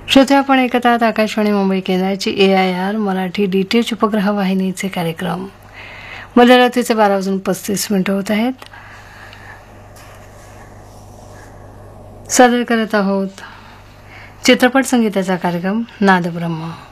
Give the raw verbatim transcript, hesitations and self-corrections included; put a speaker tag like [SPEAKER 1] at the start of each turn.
[SPEAKER 1] श्रोते, आपण ऐकत आहात आकाशवाणी मुंबई केंद्राची ए I R Marathi D T H उपग्रह वाहिनीचे कार्यक्रम. मध्यरात्रीचे बारा वाजून पस्तीस मिनिटं होत आहेत. सादर करत आहोत चित्रपट संगीताचा कार्यक्रम नादब्रह्म.